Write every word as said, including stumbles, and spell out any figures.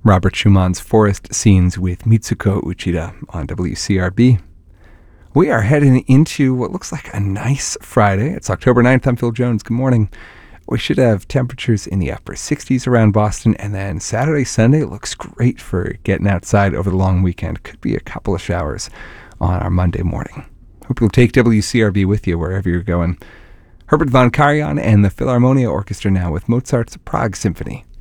Robert Schumann's Forest Scenes with Mitsuko Uchida on W C R B. We are heading into what looks like a nice Friday. It's October ninth. I'm Phil Jones. Good morning. We should have temperatures in the upper sixties around Boston, and then Saturday, Sunday looks great for getting outside over the long weekend. Could be a couple of showers on our Monday morning. Hope you'll take W C R B with you wherever you're going. Herbert von Karajan and the Philharmonia Orchestra now with Mozart's Prague Symphony.